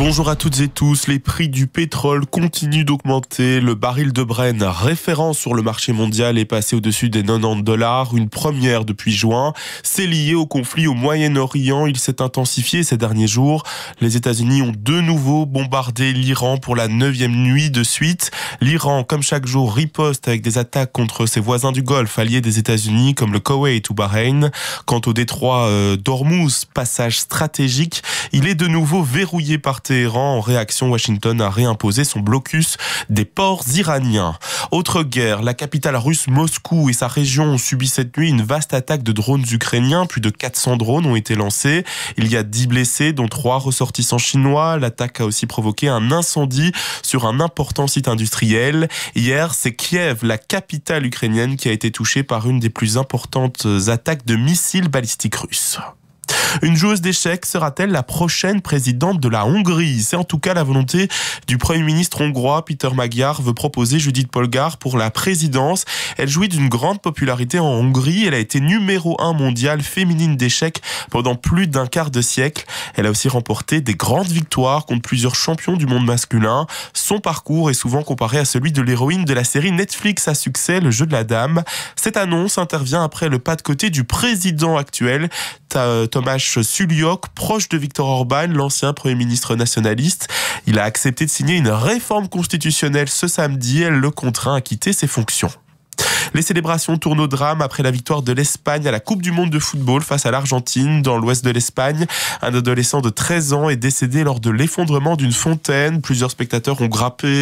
Bonjour à toutes et tous. Les prix du pétrole continuent d'augmenter. Le baril de Brent, référence sur le marché mondial, est passé au-dessus des $90, une première depuis juin. C'est lié au conflit au Moyen-Orient. Il s'est intensifié ces derniers jours. Les États-Unis ont de nouveau bombardé l'Iran pour la 9e nuit de suite. L'Iran, comme chaque jour, riposte avec des attaques contre ses voisins du Golfe, alliés des États-Unis, comme le Koweït ou Bahreïn. Quant au détroit d'Ormuz, passage stratégique, il est de nouveau verrouillé par Téhéran. En réaction, Washington a réimposé son blocus des ports iraniens. Autre guerre, la capitale russe Moscou et sa région ont subi cette nuit une vaste attaque de drones ukrainiens. Plus de 400 drones ont été lancés. Il y a 10 blessés, dont 3 ressortissants chinois. L'attaque a aussi provoqué un incendie sur un important site industriel. Hier, c'est Kiev, la capitale ukrainienne, qui a été touchée par une des plus importantes attaques de missiles balistiques russes. Une joueuse d'échecs sera-t-elle la prochaine présidente de la Hongrie ? C'est en tout cas la volonté du Premier ministre hongrois. Peter Magyar veut proposer Judith Polgár pour la présidence. Elle jouit d'une grande popularité en Hongrie. Elle a été numéro 1 mondiale féminine d'échecs pendant plus d'un quart de siècle. Elle a aussi remporté des grandes victoires contre plusieurs champions du monde masculin. Son parcours est souvent comparé à celui de l'héroïne de la série Netflix à succès, Le Jeu de la Dame. Cette annonce intervient après le pas de côté du président actuel, Tomáš Suliok, proche de Viktor Orban, l'ancien Premier ministre nationaliste. Il a accepté de signer une réforme constitutionnelle ce samedi. Elle le contraint à quitter ses fonctions. Les célébrations tournent au drame après la victoire de l'Espagne à la Coupe du Monde de football face à l'Argentine. Dans l'ouest de l'Espagne, un adolescent de 13 ans est décédé lors de l'effondrement d'une fontaine. Plusieurs spectateurs ont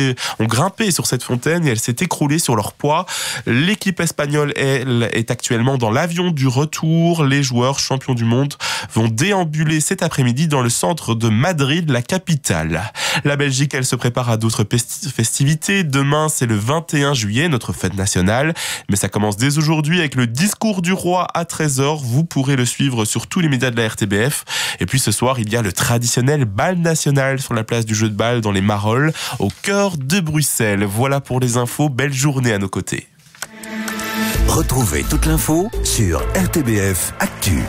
grimpé sur cette fontaine et elle s'est écroulée sur leur poids. L'équipe espagnole, elle, est actuellement dans l'avion du retour. Les joueurs champions du monde vont déambuler cet après-midi dans le centre de Madrid, la capitale. La Belgique, elle se prépare à d'autres festivités. Demain, c'est le 21 juillet, notre fête nationale. Mais ça commence dès aujourd'hui avec le discours du roi à 13h. Vous pourrez le suivre sur tous les médias de la RTBF. Et puis ce soir, il y a le traditionnel bal national sur la place du jeu de balle dans les Marolles, au cœur de Bruxelles. Voilà pour les infos. Belle journée à nos côtés. Retrouvez toute l'info sur RTBF Actu.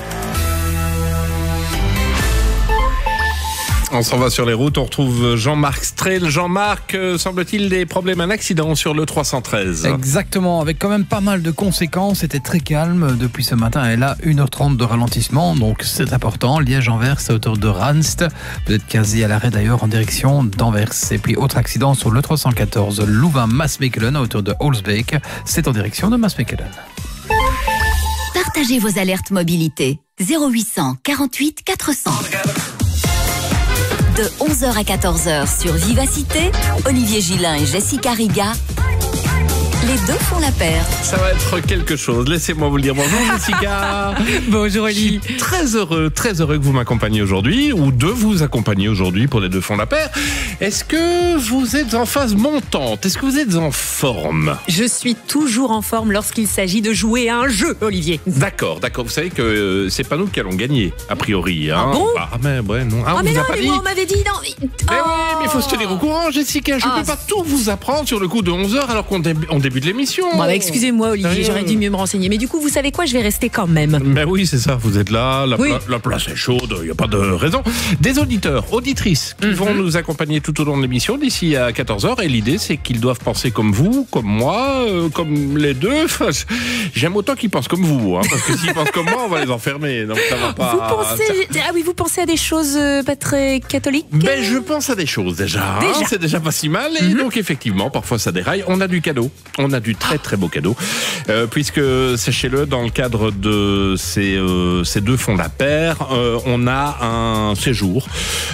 On s'en va sur les routes, on retrouve Jean-Marc Strel. Jean-Marc, semble-t-il des problèmes, un accident sur le 313. Exactement, avec quand même pas mal de conséquences. C'était très calme depuis ce matin et là 1h30 de ralentissement, donc c'est important. Liège-Anvers, c'est autour de Ranst. Vous êtes quasi à l'arrêt d'ailleurs en direction d'Anvers. Et puis autre accident sur le 314 Louvain-Maasmechelen autour de Holsbeek. C'est en direction de Maasmechelen. Partagez vos alertes mobilité 0800 48 400. De 11h à 14h sur Vivacité, Olivier Gillin et Jessica Riga, les deux font la paire. Ça va être quelque chose, laissez-moi vous le dire. Bonjour Jessica. Bonjour Oli. Je suis très heureux que vous m'accompagniez aujourd'hui, ou de vous accompagner aujourd'hui pour les deux font la paire. Est-ce que vous êtes en phase montante ? Est-ce que vous êtes en forme ? Je suis toujours en forme lorsqu'il s'agit de jouer à un jeu, Olivier. D'accord. Vous savez que c'est pas nous qui allons gagner, a priori. Hein. Ah bon ? Mais ouais, non. Ah, mais non, mais moi on m'avait dit non. Mais oui, mais il faut se tenir au courant, Jessica. Je ne peux pas tout vous apprendre sur le coup de 11h alors qu'on débute l'émission. Bon, bah, excusez-moi, Olivier, j'aurais dû mieux me renseigner. Mais du coup, vous savez quoi ? Je vais rester quand même. Ben oui, c'est ça. Vous êtes là, la place est chaude, il n'y a pas de raison. Des auditeurs, auditrices qui vont nous accompagner tout au long de l'émission d'ici à 14h. Et l'idée, c'est qu'ils doivent penser comme vous, comme moi, comme les deux. Enfin, j'aime autant qu'ils pensent comme vous, hein, parce que s'ils pensent comme moi, on va les enfermer. Donc ça va pas. Vous pensez à des choses pas très catholiques ? Ben, je pense à des choses déjà. Hein, c'est déjà pas si mal. Et donc, effectivement, parfois ça déraille. On a du cadeau. On a du très beau cadeau. Puisque, sachez-le, dans le cadre de ces deux fonds la paire, on a un séjour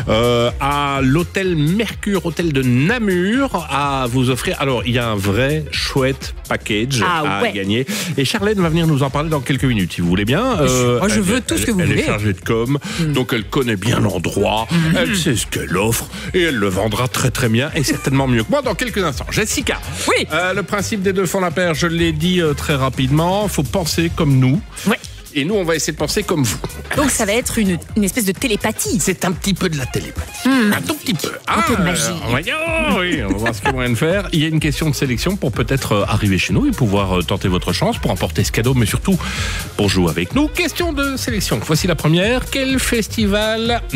à l'hôtel Mercure, hôtel de Namur, à vous offrir. Alors, il y a un vrai chouette package à gagner. Et Charlène va venir nous en parler dans quelques minutes, si vous voulez bien. Moi, je veux tout ce que vous voulez. Elle est chargée de com, donc elle connaît bien l'endroit, elle sait ce qu'elle offre, et elle le vendra très bien, et certainement mieux que moi dans quelques instants. Jessica, oui. Le principe des deux fonds la paire, je l'ai dit très rapidement, il faut penser comme nous. Ouais. Et nous, on va essayer de penser comme vous. Donc ça va être une espèce de télépathie. C'est un petit peu de la télépathie. Un tout petit peu. Un peu de magie. Oui, on va voir ce qu'il y a moyen de faire. Il y a une question de sélection pour peut-être arriver chez nous et pouvoir tenter votre chance pour emporter ce cadeau, mais surtout pour jouer avec nous. Question de sélection. Voici la première. Quel festival